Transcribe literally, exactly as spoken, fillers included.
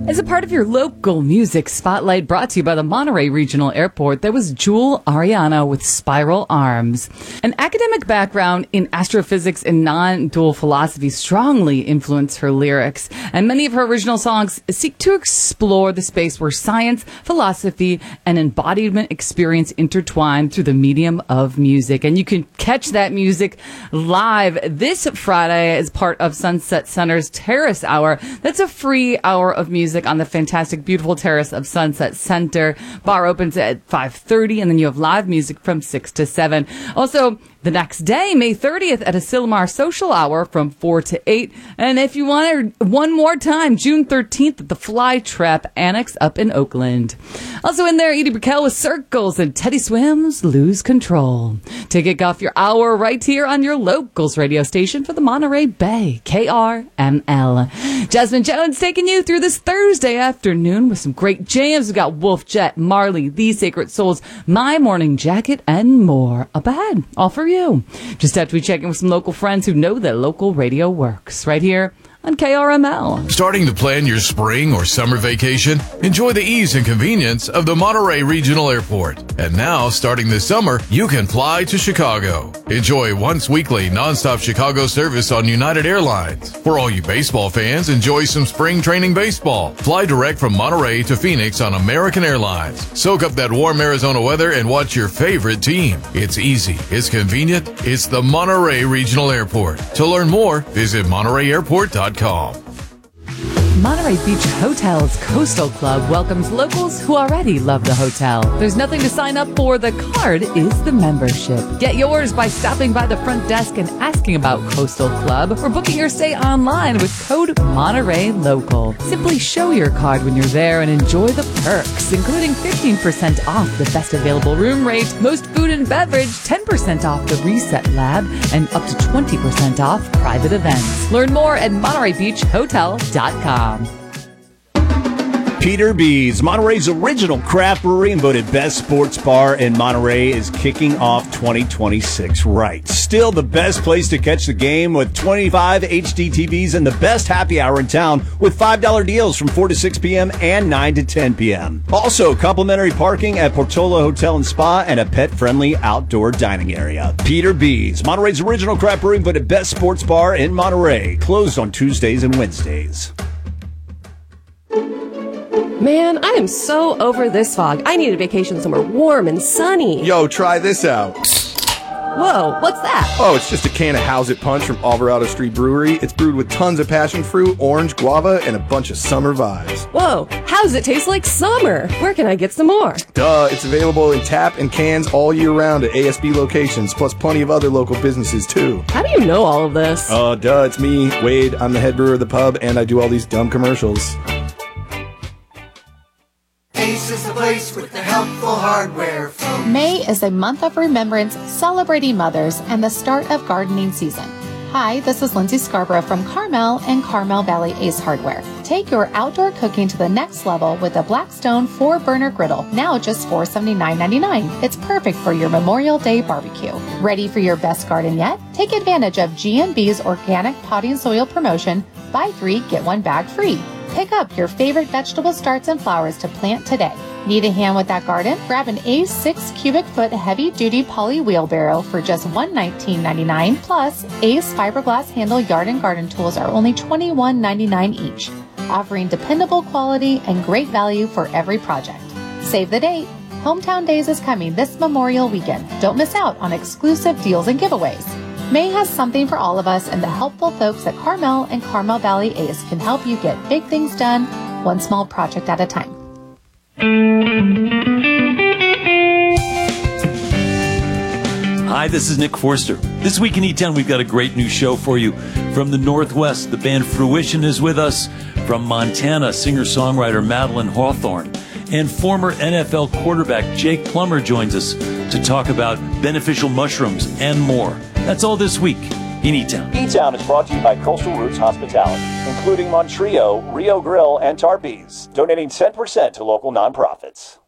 As a part of your local music spotlight brought to you by the Monterey Regional Airport, there was Jewel Ariana with Spiral Arms. An academic background in astrophysics and non-dual philosophy strongly influenced her lyrics, and many of her original songs seek to explore the space where science, philosophy, and embodiment experience intertwine through the medium of music. And you can catch that music live this Friday as part of Sunset Center's Terrace Hour. That's a free hour of music on the fantastic, beautiful terrace of Sunset Center. Bar opens at five thirty, and then you have live music from six to seven. Also, the next day, May thirtieth, at Asilomar Social Hour from four to eight. And if you want it one more time, June thirteenth at the Fly Trap Annex up in Oakland. Also in there, Edie Brickell with Circles and Teddy Swims Lose Control. To kick off your hour right here on your locals radio station for the Monterey Bay, K R M L. Jasmine Jones taking you through this Thursday afternoon with some great jams. We've got Wolf Jet, Marley, The Sacred Souls, My Morning Jacket, and more. Up ahead, all for you. Just after we check in with some local friends who know that local radio works. Right here on K R M L. Starting to plan your spring or summer vacation? Enjoy the ease and convenience of the Monterey Regional Airport. And now, starting this summer, you can fly to Chicago. Enjoy once weekly nonstop Chicago service on United Airlines. For all you baseball fans, enjoy some spring training baseball. Fly direct from Monterey to Phoenix on American Airlines. Soak up that warm Arizona weather and watch your favorite team. It's easy, it's convenient, it's the Monterey Regional Airport. To learn more, visit Monterey Airport dot com. Monterey Beach Hotel's Coastal Club welcomes locals who already love the hotel. There's nothing to sign up for. The card is the membership. Get yours by stopping by the front desk and asking about Coastal Club, or booking your stay online with code Monterey Local. Simply show your card when you're there and enjoy the perks, including fifteen percent off the best available room rate, most food and beverage, ten percent off the Reset Lab, and up to twenty percent off private events. Learn more at Monterey Beach Hotel dot com. Peter B's, Monterey's original craft brewery and voted best sports bar in Monterey, is kicking off twenty twenty-six right. Still the best place to catch the game with twenty-five H D T Vs and the best happy hour in town with five dollar deals from four to six p.m. and nine to ten p.m. Also, complimentary parking at Portola Hotel and Spa and a pet-friendly outdoor dining area. Peter B's, Monterey's original craft brewery and voted best sports bar in Monterey. Closed on Tuesdays and Wednesdays. Man, I am so over this fog. I need a vacation somewhere warm and sunny. Yo, try this out. Whoa, what's that? Oh, it's just a can of How's It Punch from Alvarado Street Brewery. It's brewed with tons of passion fruit, orange, guava, and a bunch of summer vibes. Whoa, how does it taste like summer? Where can I get some more? Duh, it's available in tap and cans all year round at A S B locations, plus plenty of other local businesses, too. How do you know all of this? Uh, duh, it's me, Wade. I'm the head brewer of the pub, and I do all these dumb commercials. Ace is the place with the helpful hardware from May is a month of remembrance celebrating mothers and the start of gardening season. Hi, this is Lindsay Scarborough from Carmel and Carmel Valley Ace Hardware. Take your outdoor cooking to the next level with a Blackstone four burner griddle, now just four hundred seventy-nine ninety-nine. It's perfect for your Memorial Day barbecue. Ready for your best garden yet? Take advantage of G and B's organic potting soil promotion. Buy three, get one bag free. Pick up your favorite vegetable starts and flowers to plant today. Need a hand with that garden? Grab an Ace six cubic foot heavy duty poly wheelbarrow for just one hundred nineteen ninety-nine. Plus, Ace fiberglass handle yard and garden tools are only twenty-one ninety-nine each, offering dependable quality and great value for every project. Save the date. Hometown Days is coming this Memorial weekend. Don't miss out on exclusive deals and giveaways. May has something for all of us, and the helpful folks at Carmel and Carmel Valley Ace can help you get big things done, one small project at a time. Hi, this is Nick Forster. This week in E-Town, we've got a great new show for you. From the Northwest, the band Fruition is with us. From Montana, singer-songwriter Madeline Hawthorne. And former N F L quarterback Jake Plummer joins us to talk about beneficial mushrooms and more. That's all this week in E-Town. E-Town is brought to you by Coastal Roots Hospitality, including Montrio, Rio Grill, and Tarpees, donating ten percent to local nonprofits.